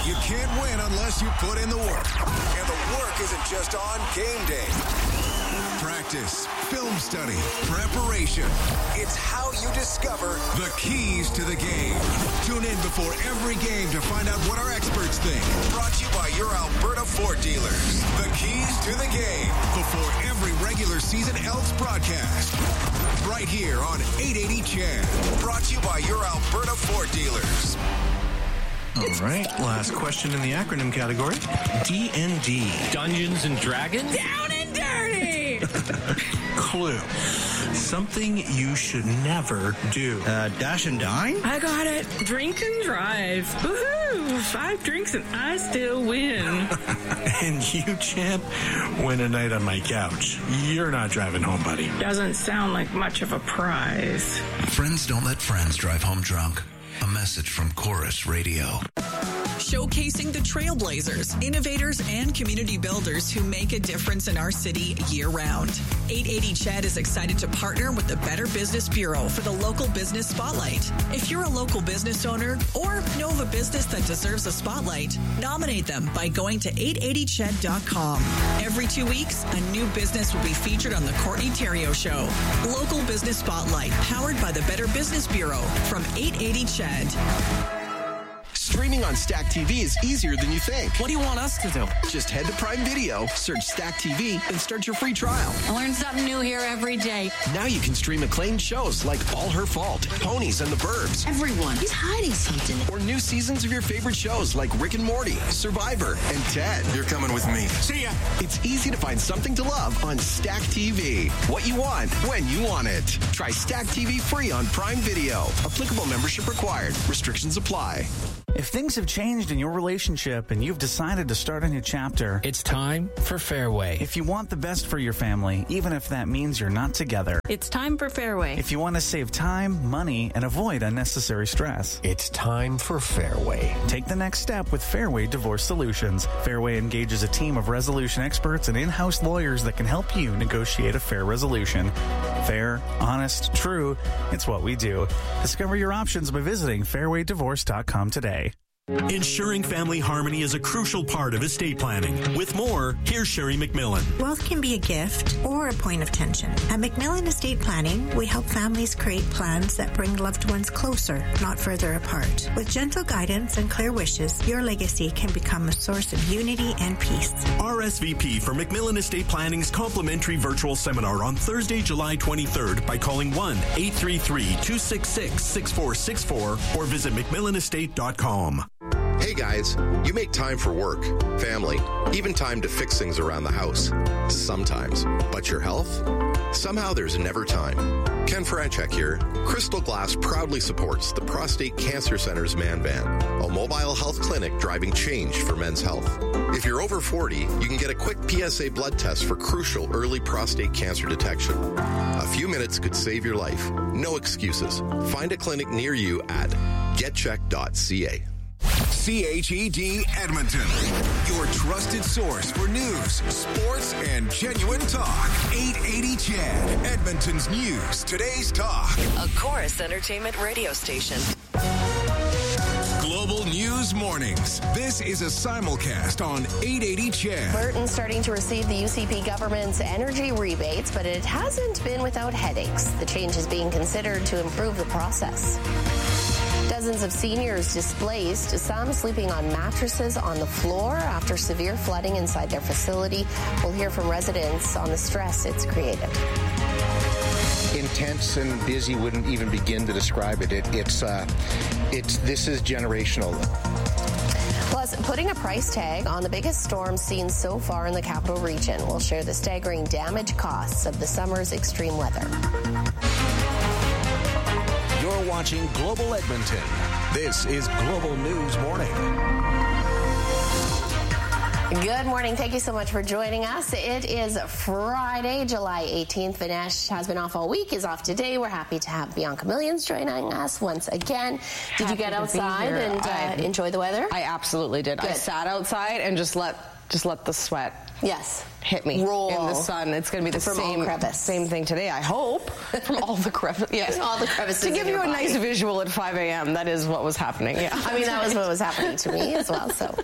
You can't win unless you put in the work. And the work isn't just on game day. Practice, film study, preparation. It's how you discover the keys to the game. Tune in before every game to find out what our experts think. Brought to you by your Alberta Ford dealers. The keys to the game before every regular season Elks broadcast. Right here on 880 CHED. Brought to you by your Alberta Ford dealers. All right, last question in the acronym category. D&D. Dungeons and Dragons? Down and dirty! Clue. Something you should never do. Dash and dine? I got it. Drink and drive. Woohoo! 5 drinks and I still win. And you, champ, win a night on my couch. You're not driving home, buddy. Doesn't sound like much of a prize. Friends don't let friends drive home drunk. A message from Chorus Radio. Showcasing the trailblazers, innovators, and community builders who make a difference in our city year-round. 880 CHED is excited to partner with the Better Business Bureau for the Local Business Spotlight. If you're a local business owner or know of a business that deserves a spotlight, nominate them by going to 880ched.com. Every 2 weeks, a new business will be featured on the Courtney Theriault Show. Local Business Spotlight, powered by the Better Business Bureau from 880 CHED. Streaming on Stack TV is easier than you think. What do you want us to do? Just head to Prime Video, search Stack TV, and start your free trial. I learn something new here every day. Now you can stream acclaimed shows like All Her Fault, Ponies and the Burbs. Everyone is hiding something. Or new seasons of your favorite shows like Rick and Morty, Survivor, and Ted. You're coming with me. See ya! It's easy to find something to love on Stack TV. What you want, when you want it. Try Stack TV free on Prime Video. Applicable membership required. Restrictions apply. If things have changed in your relationship and you've decided to start a new chapter, It's time for Fairway. if you want the best for your family, even if that means you're not together, It's time for Fairway. if you want to save time, money, and avoid unnecessary stress, It's time for Fairway. take the next step with Fairway Divorce Solutions. Fairway engages a team of resolution experts and in-house lawyers that can help you negotiate a fair resolution. Fair, honest, true, it's what we do. Discover your options by visiting fairwaydivorce.com today. Ensuring family harmony is a crucial part of estate planning. With more, here's Sherry McMillan. Wealth can be a gift or a point of tension. At McMillan Estate Planning, we help families create plans that bring loved ones closer, not further apart. With gentle guidance and clear wishes, your legacy can become a source of unity and peace. RSVP for McMillan Estate Planning's complimentary virtual seminar on Thursday, July 23rd by calling 1-833-266-6464 or visit McMillanestate.com. Hey guys, you make time for work, family, even time to fix things around the house. Sometimes. But your health? Somehow there's never time. Ken Franchek here. Crystal Glass proudly supports the Prostate Cancer Center's Man Van, a mobile health clinic driving change for men's health. If you're over 40, you can get a quick PSA blood test for crucial early prostate cancer detection. A few minutes could save your life. No excuses. Find a clinic near you at getcheck.ca. CHED Edmonton, your trusted source for news, sports, and genuine talk. 880 CHED, Edmonton's news, today's talk. A Chorus Entertainment radio station. Global News Mornings. This is a simulcast on 880 CHED. Burton's starting to receive the UCP government's energy rebates, but it hasn't been without headaches. The change is being considered to improve the process. Dozens of seniors displaced, some sleeping on mattresses on the floor after severe flooding inside their facility. We'll hear from residents on the stress it's created. Intense and busy wouldn't even begin to describe it. This is generational. Plus, putting a price tag on the biggest storm seen so far in the capital region. We'll share the staggering damage costs of the summer's extreme weather. You're watching Global Edmonton. This is Global News Morning. Good morning. Thank you so much for joining us. It is Friday, July 18th. Vinesh has been off all week, is off today. We're happy to have Bianca Millions joining us once again. Did you get outside and enjoy the weather? I absolutely did. Good. I sat outside and just let the sweat. Yes. hit me roll in the sun. It's going to be the same thing today, I hope, from all the crevices. Yes. All the crevices. To give you a nice visual at 5 a.m., that is what was happening. Yeah. I mean, that was what was happening to me as well. So,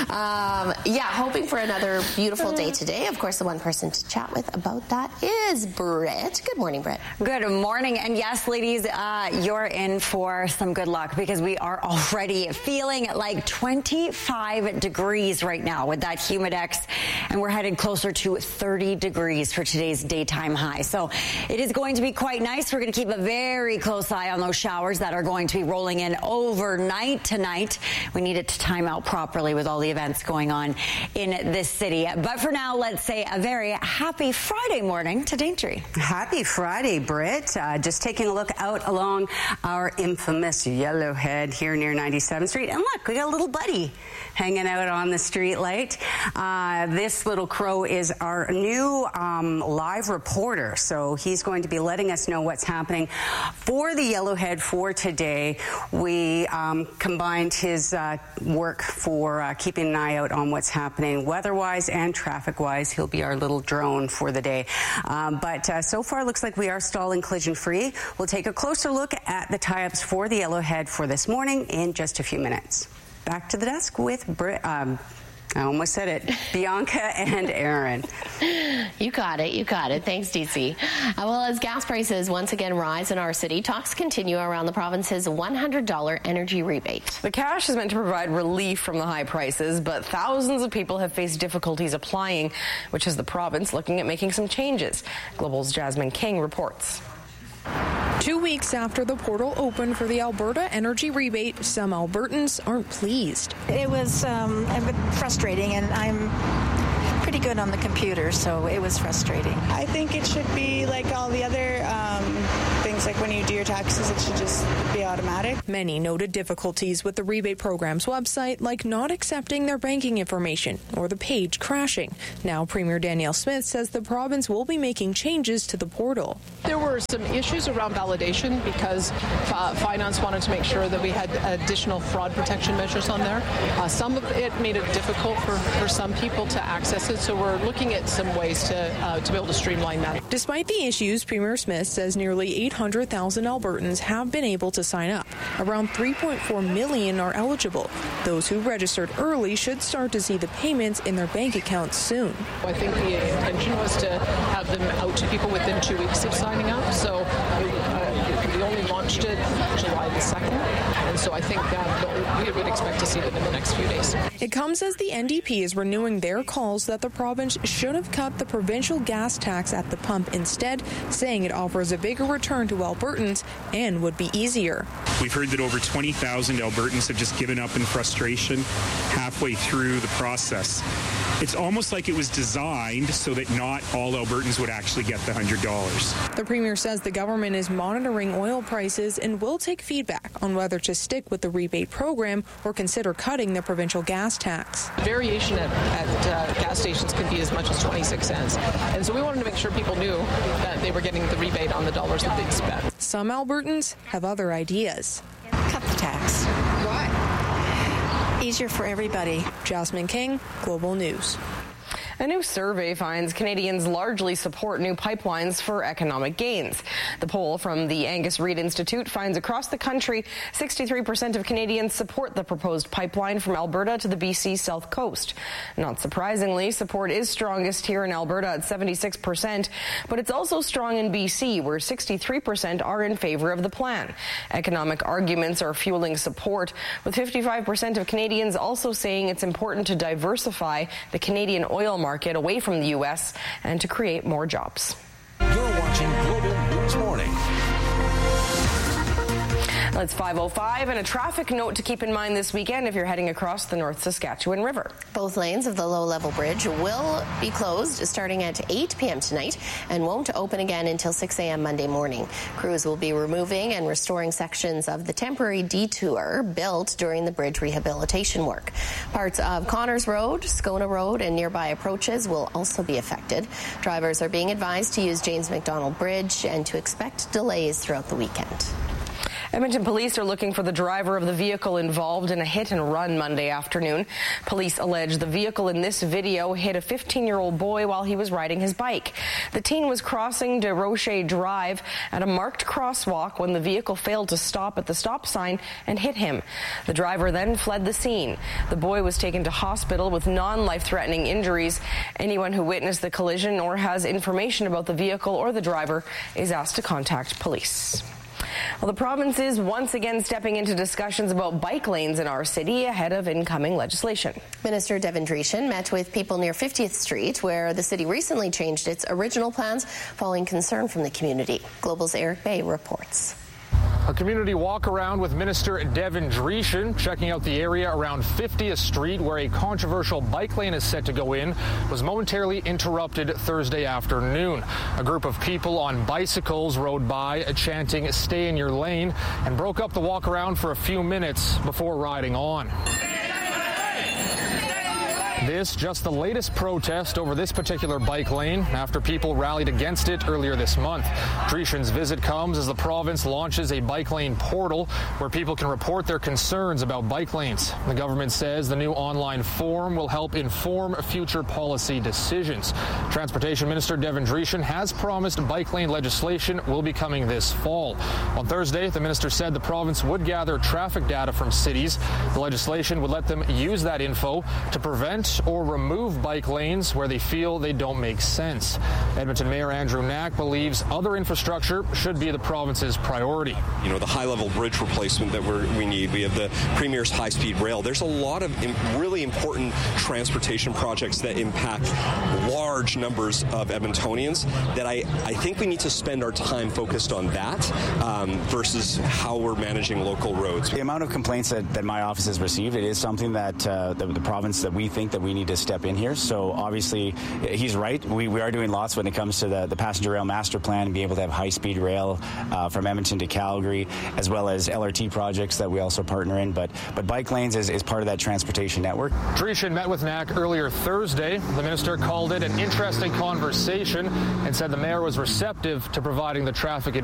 hoping for another beautiful day today. Of course, the one person to chat with about that is Britt. Good morning, Britt. Good morning. And yes, ladies, you're in for some good luck because we are already feeling like 25 degrees right now with that humidex, and we're headed closer to 30 degrees for today's daytime high. So it is going to be quite nice. We're going to keep a very close eye on those showers that are going to be rolling in overnight tonight. We need it to time out properly with all the events going on in this city. But for now, let's say a very happy Friday morning to Daintree. Happy Friday, Britt. Just taking a look out along our infamous Yellowhead here near 97th Street. And look, we got a little buddy hanging out on the street light. This little crow is our new live reporter. So he's going to be letting us know what's happening for the Yellowhead for today. We combined his work for keeping an eye out on what's happening weather-wise and traffic-wise. He'll be our little drone for the day. But so far, looks like we are stalling collision-free. We'll take a closer look at the tie-ups for the Yellowhead for this morning in just a few minutes. Back to the desk with I almost said it, Bianca and Aaron. You got it. Thanks, DC. Well, as gas prices once again rise in our city, talks continue around the province's $100 energy rebate. The cash is meant to provide relief from the high prices, but thousands of people have faced difficulties applying, which has the province looking at making some changes. Global's Jasmine King reports. 2 weeks after the portal opened for the Alberta energy rebate, some Albertans aren't pleased. It was a bit frustrating, and I'm pretty good on the computer, so it was frustrating. I think it should be like all the other things, like when you do your taxes, it should just be automatic. Many noted difficulties with the rebate program's website, like not accepting their banking information or the page crashing. Now, Premier Danielle Smith says the province will be making changes to the portal. There were some issues around validation because finance wanted to make sure that we had additional fraud protection measures on there. Some of it made it difficult for some people to access it, so we're looking at some ways to be able to streamline that. Despite the issues, Premier Smith says nearly 800,000 Albertans have been able to sign up. Around 3.4 million are eligible. Those who registered early should start to see the payments in their bank accounts soon. I think the intention was to have them out to people within 2 weeks of signing up, so we only launched it July the 2nd, and so I think we would expect to see them in the next few days. It comes as the NDP is renewing their calls that the province should have cut the provincial gas tax at the pump instead, saying it offers a bigger return to Albertans and would be easier. We've heard that over 20,000 Albertans have just given up in frustration halfway through the process. It's almost like it was designed so that not all Albertans would actually get the $100. The Premier says the government is monitoring oil prices and will take feedback on whether to stick with the rebate program or consider cutting the provincial gas tax. Variation at gas stations can be as much as 26 cents. And so we wanted to make sure people knew that they were getting the rebate on the dollars that they'd spent. Some Albertans have other ideas. Cut the tax. Why? Easier for everybody. Jasmine King, Global News. A new survey finds Canadians largely support new pipelines for economic gains. The poll from the Angus Reid Institute finds across the country, 63% of Canadians support the proposed pipeline from Alberta to the BC South Coast. Not surprisingly, support is strongest here in Alberta at 76%, but it's also strong in BC, where 63% are in favor of the plan. Economic arguments are fueling support, with 55% of Canadians also saying it's important to diversify the Canadian oil market away from the U.S. and to create more jobs. You're watching Global News Morning. It's 5:05, and a traffic note to keep in mind this weekend if you're heading across the North Saskatchewan River. Both lanes of the low-level bridge will be closed starting at 8 p.m. tonight and won't open again until 6 a.m. Monday morning. Crews will be removing and restoring sections of the temporary detour built during the bridge rehabilitation work. Parts of Connors Road, Scona Road, and nearby approaches will also be affected. Drivers are being advised to use James McDonald Bridge and to expect delays throughout the weekend. Edmonton police are looking for the driver of the vehicle involved in a hit and run Monday afternoon. Police allege the vehicle in this video hit a 15-year-old boy while he was riding his bike. The teen was crossing De Rocher Drive at a marked crosswalk when the vehicle failed to stop at the stop sign and hit him. The driver then fled the scene. The boy was taken to hospital with non-life-threatening injuries. Anyone who witnessed the collision or has information about the vehicle or the driver is asked to contact police. Well, the province is once again stepping into discussions about bike lanes in our city ahead of incoming legislation. Minister Devin Dreeshen met with people near 50th Street, where the city recently changed its original plans following concern from the community. Global's Eric Bay reports. A community walk around with Minister Devin Dreeshen checking out the area around 50th Street where a controversial bike lane is set to go in was momentarily interrupted Thursday afternoon. A group of people on bicycles rode by chanting "Stay in your lane" and broke up the walk around for a few minutes before riding on. This just the latest protest over this particular bike lane after people rallied against it earlier this month. Dreeshen's visit comes as the province launches a bike lane portal where people can report their concerns about bike lanes. The government says the new online form will help inform future policy decisions. Transportation Minister Devin Dreeshen has promised bike lane legislation will be coming this fall. On Thursday, the minister said the province would gather traffic data from cities. The legislation would let them use that info to prevent or remove bike lanes where they feel they don't make sense. Edmonton Mayor Andrew Knack believes other infrastructure should be the province's priority. You know, the high-level bridge replacement that we need. We have the Premier's high-speed rail. There's a lot of really important transportation projects that impact large numbers of Edmontonians that I think we need to spend our time focused on that versus how we're managing local roads. The amount of complaints that my office has received, it is something that the province that we think that we need to step in here. So obviously, he's right. We are doing lots when it comes to the passenger rail master plan and be able to have high-speed rail from Edmonton to Calgary, as well as LRT projects that we also partner in. But bike lanes is part of that transportation network. Dreeshen met with Knack earlier Thursday. The minister called it an interesting conversation and said the mayor was receptive to providing the traffic advice